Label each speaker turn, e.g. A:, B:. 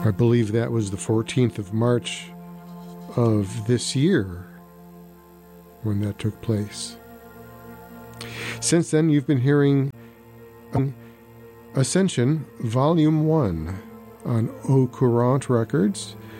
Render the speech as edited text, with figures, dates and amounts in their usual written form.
A: I believe that was the 14th of March of this year when that took place. Since then, you've been hearing Ascension Volume 1 on Au Courant Records.